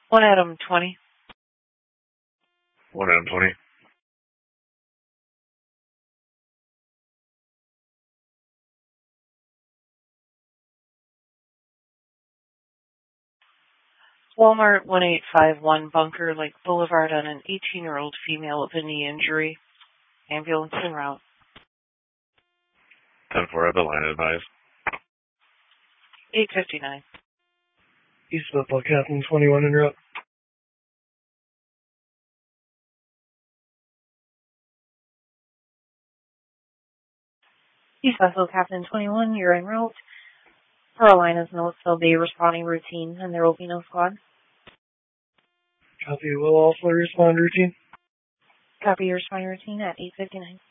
1 Adam 20. 1 Adam 20. Walmart 1851 Bunker Lake Boulevard on an 18-year-old female with a knee injury. Ambulance en route. 10-4, the line advised. 8:59. East Bethel, Captain 21 en route. East Bethel, Captain 21, you're en route. Carolina's Militsville Bay responding routine, and there will be no squad. Copy, will also respond routine. Copy your responding routine at 8:59.